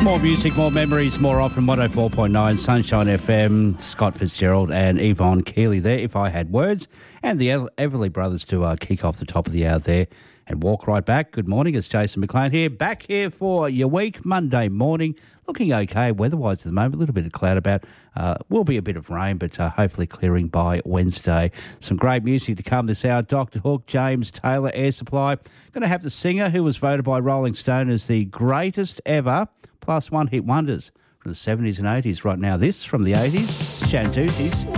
More music, more memories, more often. 104.9 Sunshine FM. Scott Fitzgerald and Yvonne Keeley there. If I Had Words, and the Everly Brothers to kick off the top of the hour there and walk right back. Good morning, it's Jason McLean here, back here for your week, Monday morning. Looking okay weather-wise at the moment, a little bit of cloud about. Will be a bit of rain, but hopefully clearing by Wednesday. Some great music to come this hour. Dr. Hook, James Taylor, Air Supply. Going to have the singer who was voted by Rolling Stone as the greatest ever, plus one hit wonders from the 70s and 80s right now. This from the 80s, Shantutis.